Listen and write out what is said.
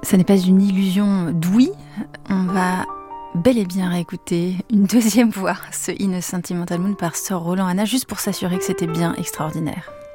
Ça n'est pas une illusion d'ouïe, on va bel et bien réécouter une deuxième fois ce In a Sentimental Mood par Sir Roland Hanna, juste pour s'assurer que c'était bien extraordinaire.